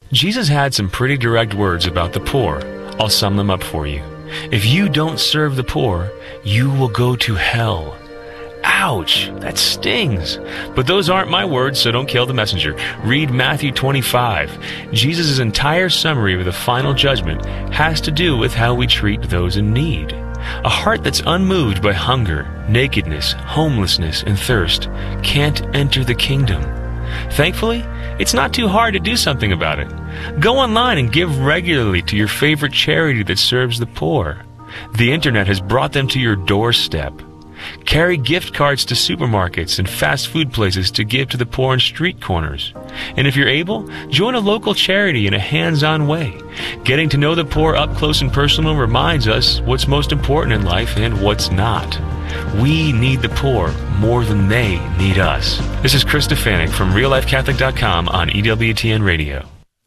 Jesus had some pretty direct words about the poor. I'll sum them up for you. If you don't serve the poor, you will go to hell. Ouch, that stings. But those aren't my words, so don't kill the messenger. Read Matthew 25. Jesus' entire summary of the final judgment has to do with how we treat those in need. A heart that's unmoved by hunger, nakedness, homelessness, and thirst can't enter the kingdom. Thankfully, it's not too hard to do something about it. Go online and give regularly to your favorite charity that serves the poor. The internet has brought them to your doorstep. Carry gift cards to supermarkets and fast food places to give to the poor on street corners. And if you're able, join a local charity in a hands-on way. Getting to know the poor up close and personal reminds us what's most important in life and what's not. We need the poor more than they need us. This is Chris Stefanik from RealLifeCatholic.com on EWTN Radio.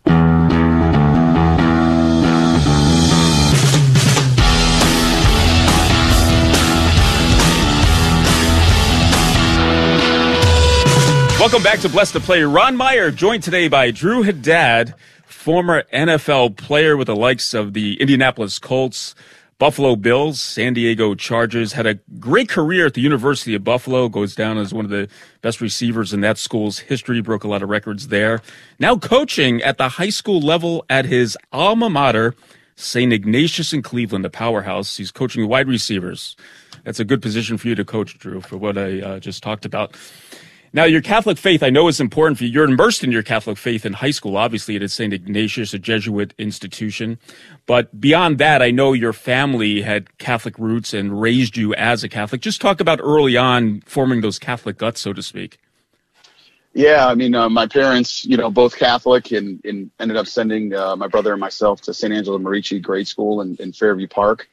Welcome back to Bless the Player. Ron Meyer, joined today by Drew Haddad, former NFL player with the likes of the Indianapolis Colts, Buffalo Bills, San Diego Chargers, had a great career at the University of Buffalo, goes down as one of the best receivers in that school's history, broke a lot of records there. Now coaching at the high school level at his alma mater, St. Ignatius in Cleveland, the powerhouse. He's coaching wide receivers. That's a good position for you to coach, Drew, for what I just talked about. Now, your Catholic faith, I know is important for you. You're immersed in your Catholic faith in high school, obviously, at St. Ignatius, a Jesuit institution. But beyond that, I know your family had Catholic roots and raised you as a Catholic. Just talk about early on forming those Catholic guts, so to speak. Yeah, I mean, my parents, both Catholic and ended up sending my brother and myself to St. Angelo Merici grade school in Fairview Park.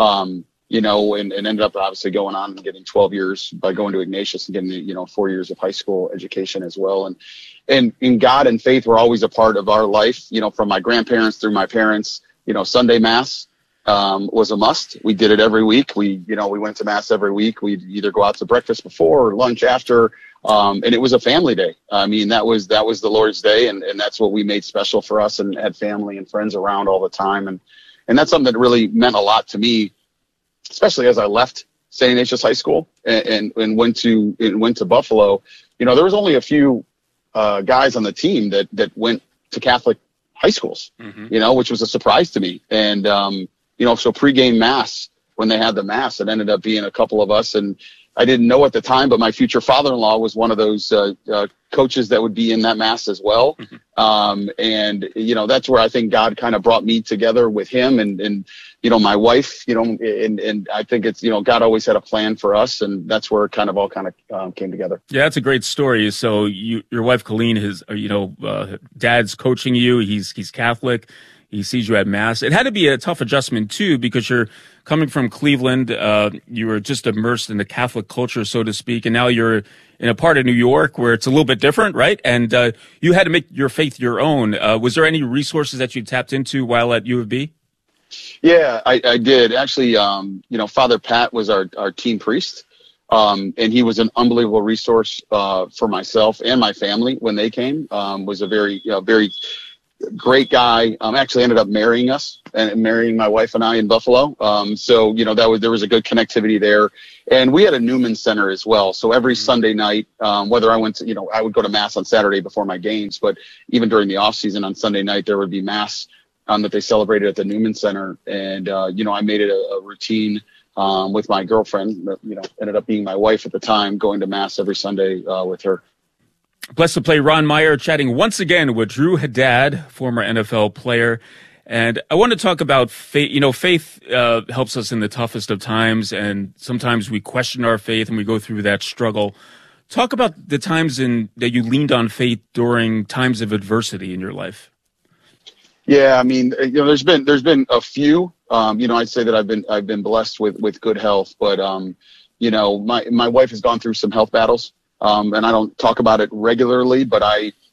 And ended up obviously going on and getting 12 years by going to Ignatius and getting, 4 years of high school education as well. And in God and faith were always a part of our life, from my grandparents through my parents. Sunday Mass was a must. We did it every week. We went to Mass every week. We'd either go out to breakfast before or lunch after. And it was a family day. I mean, that was the Lord's Day. And that's what we made special for us, and had family and friends around all the time. And that's something that really meant a lot to me, especially as I left St. Ignatius High School and went to Buffalo. There was only a few guys on the team that went to Catholic high schools, which was a surprise to me. And, so pregame Mass, when they had the Mass, it ended up being a couple of us. And I didn't know at the time, but my future father-in-law was one of those coaches that would be in that Mass as well. That's where I think God kind of brought me together with him and my wife, and I think it's, God always had a plan for us, and that's where it all came together. Yeah, that's a great story. So your wife, Colleen, dad's coaching you. He's Catholic. He sees you at Mass. It had to be a tough adjustment, too, because you're coming from Cleveland. You were just immersed in the Catholic culture, so to speak, and now you're in a part of New York where it's a little bit different, right? And you had to make your faith your own. Was there any resources that you tapped into while at U of B? Yeah, I did. Actually, Father Pat was our team priest, and he was an unbelievable resource for myself and my family when they came. Was a very great guy. Actually ended up marrying us and marrying my wife and I in Buffalo. There was a good connectivity there. And we had a Newman Center as well. So every Sunday night, whether I went to, I would go to Mass on Saturday before my games, but even during the off season on Sunday night, there would be Mass that they celebrated at the Newman Center. And, I made it a routine with my girlfriend, ended up being my wife at the time, going to Mass every Sunday with her. Blessed to play Ron Meyer chatting once again with Drew Haddad, former NFL player. And I want to talk about faith. Faith helps us in the toughest of times, and sometimes we question our faith and we go through that struggle. Talk about the times that you leaned on faith during times of adversity in your life. Yeah, I mean, there's been a few. I'd say that I've been blessed with good health, but my wife has gone through some health battles. And I don't talk about it regularly, but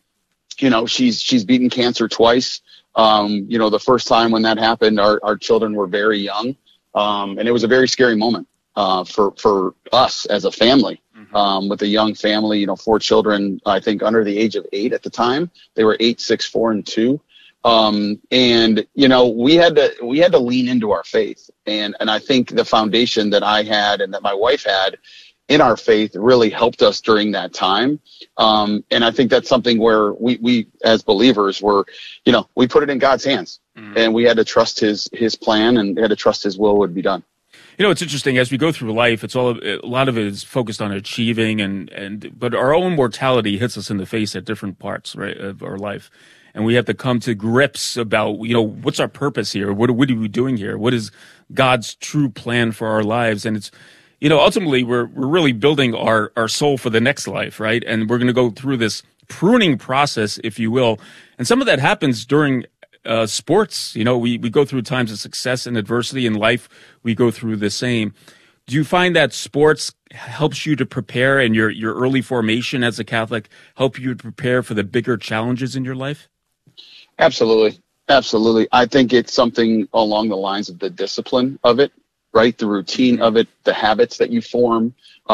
she's beaten cancer twice. The first time when that happened, our children were very young. And it was a very scary moment, for us as a family, with a young family, 4 children, I think under the age of 8 at the time. They were 8, 6, 4, and 2. And, you know, we had to lean into our faith. And I think the foundation that I had and that my wife had in our faith really helped us during that time. And I think that's something where we as believers were, you know, we put it in God's hands, and we had to trust his plan, and had to trust his will would be done. You know, it's interesting as we go through life. A lot of it is focused on achieving, but our own mortality hits us in the face at different parts, right, of our life, and we have to come to grips about, you know, what's our purpose here? What are we doing here? What is God's true plan for our lives? And it's, you know, ultimately we're really building our soul for the next life, right? And we're going to go through this pruning process, if you will, and some of that happens during sports. You know, we go through times of success and adversity in life. We go through the same. Do you find that sports helps you to prepare, and your early formation as a Catholic help you to prepare for the bigger challenges in your life? Absolutely. Absolutely. I think it's something along the lines of the discipline of it, right? The routine of it, the habits that you form.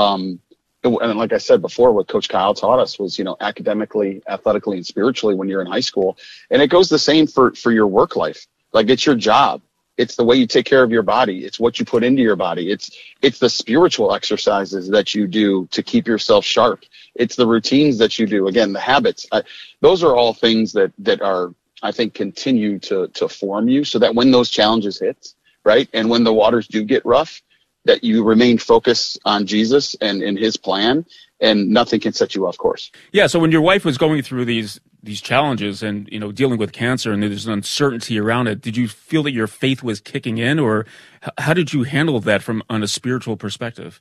And like I said before, what Coach Kyle taught us was, you know, academically, athletically, and spiritually when you're in high school. And it goes the same for your work life. Like, it's your job. It's the way you take care of your body. It's what you put into your body. It's the spiritual exercises that you do to keep yourself sharp. It's the routines that you do. Again, the habits. Those are all things that are, I think, continue to form you, so that when those challenges hit, right, and when the waters do get rough, that you remain focused on Jesus and in his plan, and nothing can set you off course. Yeah. So when your wife was going through these challenges and, you know, dealing with cancer, and there's an uncertainty around it, did you feel that your faith was kicking in, or how did you handle that on a spiritual perspective?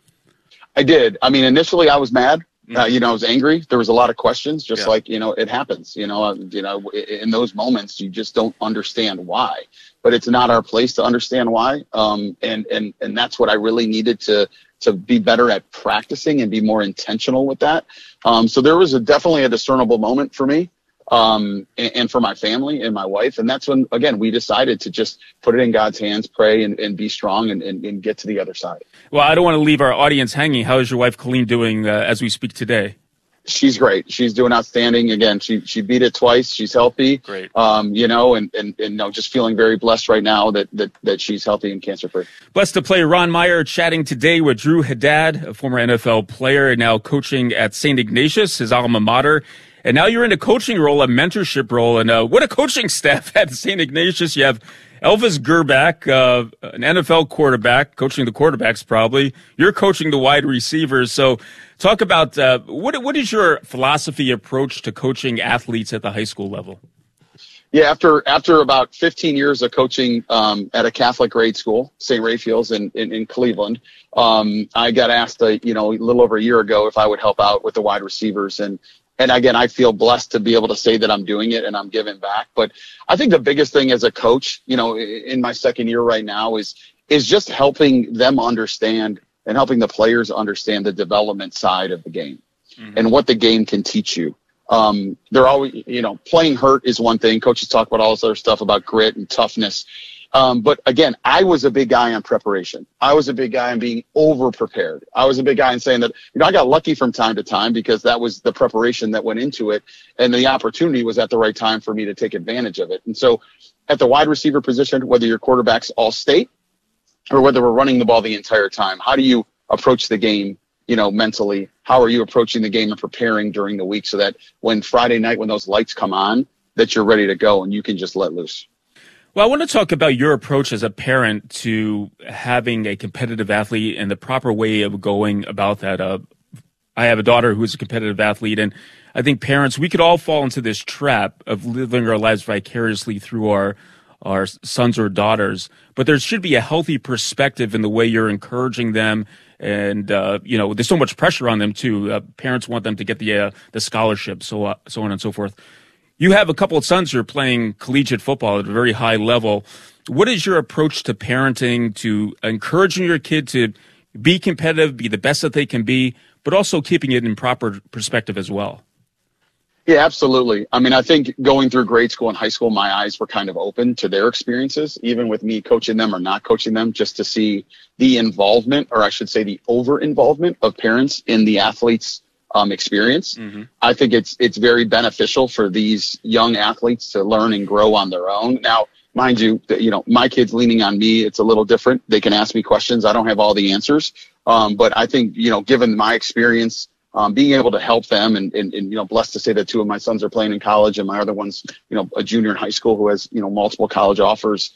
I did. I mean, initially I was mad. You know, I was angry. There was a lot of questions, just like, you know, it happens, you know, in those moments, you just don't understand why, but it's not our place to understand why. And that's what I really needed to be better at practicing and be more intentional with that. So there was definitely a discernible moment for me, and for my family and my wife. And that's when, again, we decided to just put it in God's hands, pray and be strong and get to the other side. Well, I don't want to leave our audience hanging. How is your wife, Colleen, doing as we speak today? She's great. She's doing outstanding. Again, she beat it twice. She's healthy. Great. You know, and no, just feeling very blessed right now that she's healthy and cancer free. Blessed to play Ron Meyer chatting today with Drew Haddad, a former NFL player and now coaching at St. Ignatius, his alma mater. And now you're in a coaching role, a mentorship role. And what a coaching staff at St. Ignatius. You have Elvis Gerbach, an NFL quarterback, coaching the quarterbacks probably. You're coaching the wide receivers. So talk about what is your philosophy approach to coaching athletes at the high school level? Yeah, after about 15 years of coaching at a Catholic grade school, St. Raphael's in Cleveland, I got asked, a little over a year ago if I would help out with the wide receivers. And again, I feel blessed to be able to say that I'm doing it and I'm giving back. But I think the biggest thing as a coach, you know, in my second year right now is just helping them understand and helping the players understand the development side of the game and what the game can teach you. They're always, you know, playing hurt is one thing. Coaches talk about all this other stuff about grit and toughness. But again, I was a big guy on preparation. I was a big guy on being over prepared. I was a big guy in saying that, you know, I got lucky from time to time because that was the preparation that went into it. And the opportunity was at the right time for me to take advantage of it. And so at the wide receiver position, whether your quarterback's all state or whether we're running the ball the entire time, how do you approach the game, you know, mentally? How are you approaching the game and preparing during the week so that when Friday night, when those lights come on, that you're ready to go and you can just let loose? Well, I want to talk about your approach as a parent to having a competitive athlete and the proper way of going about that. I have a daughter who is a competitive athlete, and I think parents, we could all fall into this trap of living our lives vicariously through our sons or daughters. But there should be a healthy perspective in the way you're encouraging them. And, you know, there's so much pressure on them, too. Parents want them to get the scholarship, so on and so forth. You have a couple of sons who are playing collegiate football at a very high level. What is your approach to parenting, to encouraging your kid to be competitive, be the best that they can be, but also keeping it in proper perspective as well? Yeah, absolutely. I mean, I think going through grade school and high school, my eyes were kind of open to their experiences, even with me coaching them or not coaching them, just to see the involvement, or I should say the over-involvement of parents in the athletes' experience. I think it's very beneficial for these young athletes to learn and grow on their own. Now, mind you, my kids leaning on me, it's a little different. They can ask me questions. I don't have all the answers. But I think, given my experience, being able to help them and blessed to say that two of my sons are playing in college and my other one's, a junior in high school who has, multiple college offers.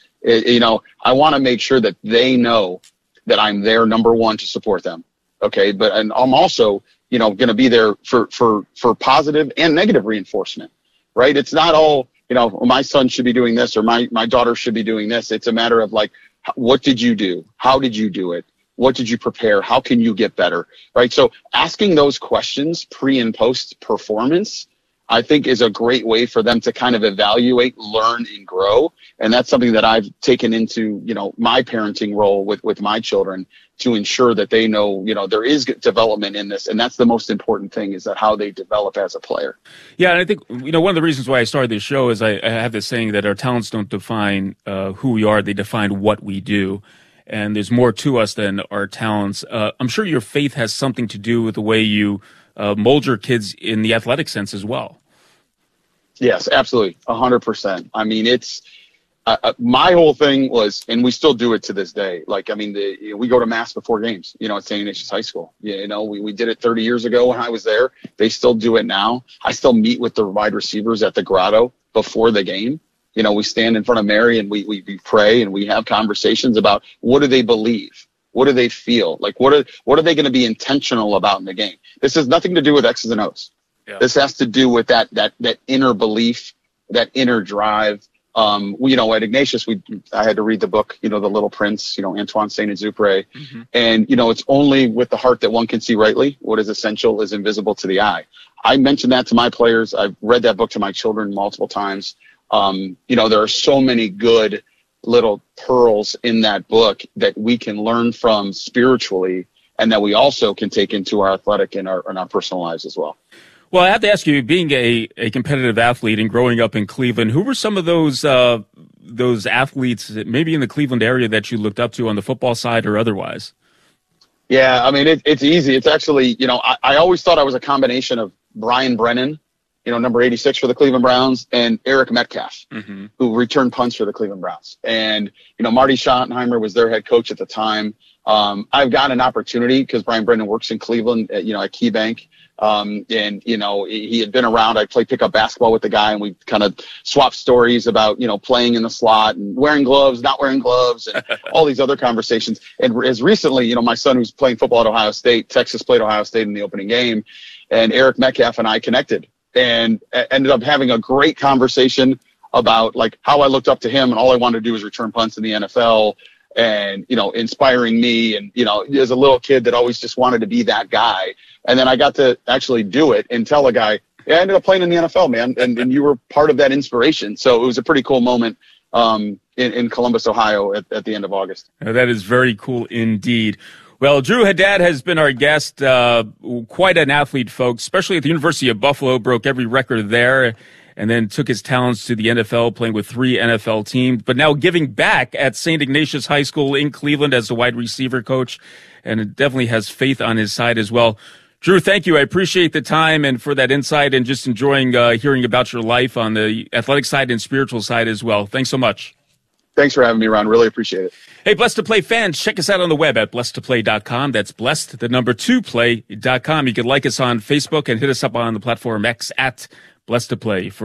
I want to make sure that they know that I'm there, number one, to support them. Okay. And I'm also, going to be there for positive and negative reinforcement, right? It's not all, my son should be doing this or my daughter should be doing this. It's a matter of like, what did you do? How did you do it? What did you prepare? How can you get better? Right. So asking those questions pre and post performance, I think is a great way for them to kind of evaluate, learn, and grow. And that's something that I've taken into, my parenting role with my children to ensure that they know, there is development in this. And that's the most important thing, is that how they develop as a player. Yeah. And I think, one of the reasons why I started this show is I have this saying that our talents don't define who we are. They define what we do. And there's more to us than our talents. I'm sure your faith has something to do with the way you mold your kids in the athletic sense as well. Yes, absolutely. 100%. I mean, it's my whole thing was, and we still do it to this day. Like, I mean, we go to mass before games, at St. Ignatius High School. We did it 30 years ago when I was there. They still do it now. I still meet with the wide receivers at the grotto before the game. We stand in front of Mary and we pray and we have conversations about what do they believe? What do they feel? Like, what are they going to be intentional about in the game? This has nothing to do with X's and O's. Yeah. This has to do with that inner belief, that inner drive. At Ignatius, I had to read the book, The Little Prince, Antoine Saint-Exupéry. And, it's only with the heart that one can see rightly. What is essential is invisible to the eye. I mentioned that to my players. I've read that book to my children multiple times. There are so many good little pearls in that book that we can learn from spiritually, and that we also can take into our athletic and our personal lives as well. Well, I have to ask you, being a competitive athlete and growing up in Cleveland, who were some of those athletes, maybe in the Cleveland area, that you looked up to on the football side or otherwise? Yeah, I mean, it's easy. It's actually, I always thought I was a combination of Brian Brennan, number 86 for the Cleveland Browns, and Eric Metcalf, who returned punts for the Cleveland Browns. And, Marty Schottenheimer was their head coach at the time. I've got an opportunity because Brian Brennan works in Cleveland at KeyBank. And, he had been around. I played pickup basketball with the guy, and we kind of swapped stories about, playing in the slot and wearing gloves, not wearing gloves, and all these other conversations. And as recently, my son, who's playing football at Ohio State, Texas played Ohio State in the opening game, and Eric Metcalf and I connected and ended up having a great conversation about like how I looked up to him, and all I wanted to do was return punts in the NFL. And, inspiring me, and, as a little kid that always just wanted to be that guy. And then I got to actually do it and tell a guy, yeah, I ended up playing in the NFL, man. And you were part of that inspiration. So it was a pretty cool moment in Columbus, Ohio at the end of August. That is very cool indeed. Well, Drew Haddad has been our guest, quite an athlete, folks, especially at the University of Buffalo, broke every record there, and then took his talents to the NFL, playing with 3 NFL teams, but now giving back at St. Ignatius High School in Cleveland as a wide receiver coach, and it definitely has faith on his side as well. Drew, thank you. I appreciate the time and for that insight, and just enjoying hearing about your life on the athletic side and spiritual side as well. Thanks so much. Thanks for having me, Ron. Really appreciate it. Hey, Blessed to Play fans, check us out on the web at blessedtoplay.com. That's blessed, the number 2play.com. You can like us on Facebook and hit us up on the platform X at Blessed to Play.